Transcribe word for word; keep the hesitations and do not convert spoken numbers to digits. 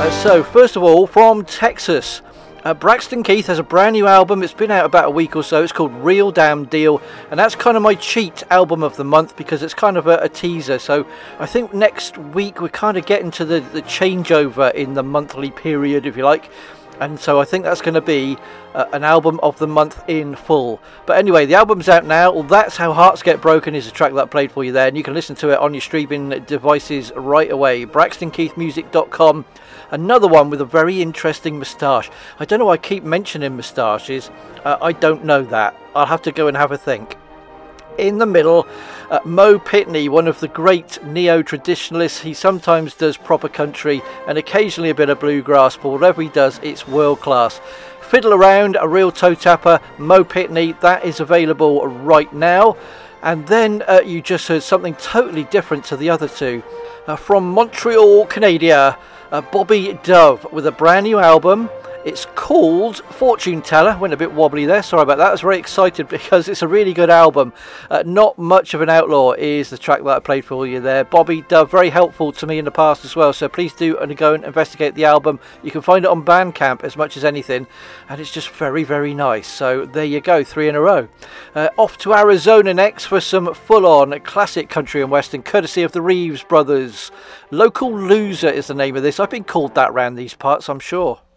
Uh, so, first of all, from Texas, uh, Braxton Keith has a brand new album. It's been out about a week or so. It's called Real Damn Deal, and that's kind of my cheat album of the month because it's kind of a, a teaser. So I think next week we're kind of getting to the, the changeover in the monthly period, if you like. And so I think that's going to be uh, an album of the month in full. But anyway, the album's out now. Well, That's How Hearts Get Broken is a track that I played for you there. And you can listen to it on your streaming devices right away. braxton keith music dot com. Another one with a very interesting moustache. I don't know why I keep mentioning moustaches. Uh, I don't know that. I'll have to go and have a think. In the middle, uh, Mo Pitney, one of the great neo-traditionalists. He sometimes does proper country and occasionally a bit of bluegrass, but whatever he does, it's world class. Fiddle Around, a real toe tapper, Mo Pitney, that is available right now. And then uh, you just heard something totally different to the other two. Uh, from Montreal, Canada, uh, Bobby Dove with a brand new album. It's called Fortune Teller. Went a bit wobbly there, sorry about that. I was very excited because it's a really good album. Uh, Not Much of an Outlaw is the track that I played for you there. Bobby Dove, very helpful to me in the past as well, so please do and go and investigate the album. You can find it on Bandcamp as much as anything, and it's just very, very nice. So there you go, three in a row. Uh, off to Arizona next for some full-on classic country and western, courtesy of the Reeves Brothers. Local Loser is the name of this. I've been called that round these parts, I'm sure.